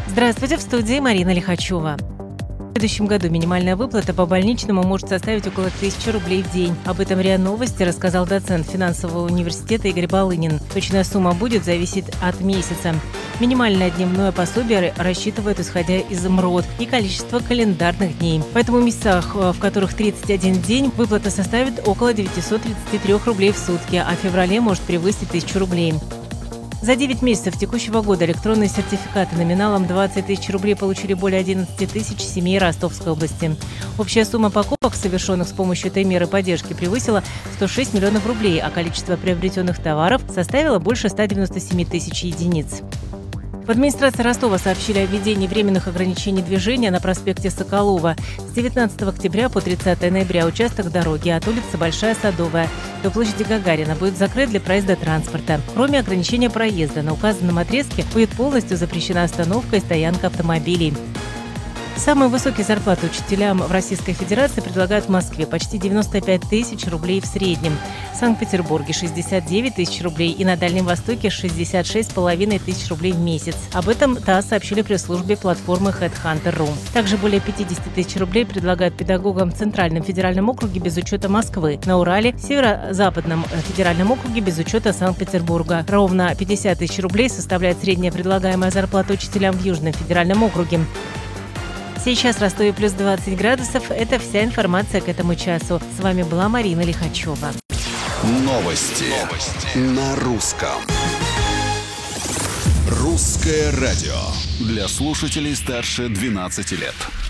Здравствуйте, в студии Марина Лихачева. В следующем году минимальная выплата по больничному может составить около 1000 рублей в день. Об этом РИА Новости рассказал доцент финансового университета Игорь Балынин. Точная сумма будет зависеть от месяца. Минимальное дневное пособие рассчитывают, исходя из МРОД и количества календарных дней. Поэтому в месяцах, в которых 31 день, выплата составит около 933 рублей в сутки, а в феврале может превысить 1000 рублей. За 9 месяцев текущего года электронные сертификаты номиналом 20 тысяч рублей получили более 11 тысяч семей Ростовской области. Общая сумма покупок, совершенных с помощью этой меры поддержки, превысила 106 миллионов рублей, а количество приобретенных товаров составило больше 197 тысяч единиц. В администрации Ростова сообщили о введении временных ограничений движения на проспекте Соколова. С 19 октября по 30 ноября участок дороги от улицы Большая Садовая до площади Гагарина будет закрыт для проезда транспорта. Кроме ограничения проезда, на указанном отрезке будет полностью запрещена остановка и стоянка автомобилей. Самые высокие зарплаты учителям в Российской Федерации предлагают в Москве – почти 95 тысяч рублей в среднем, в Санкт-Петербурге – 69 тысяч рублей и на Дальнем Востоке – 66,5 тысяч рублей в месяц. Об этом ТАСС сообщили пресс-службе платформы HeadHunter.ru. Также более 50 тысяч рублей предлагают педагогам в Центральном федеральном округе без учета Москвы, на Урале, в Северо-Западном федеральном округе без учета Санкт-Петербурга. Ровно 50 тысяч рублей составляет средняя предлагаемая зарплата учителям в Южном федеральном округе. Сейчас в Ростове плюс 20 градусов. Это вся информация к этому часу. С вами была Марина Лихачева. Новости на русском. Русское радио для слушателей старше 12 лет.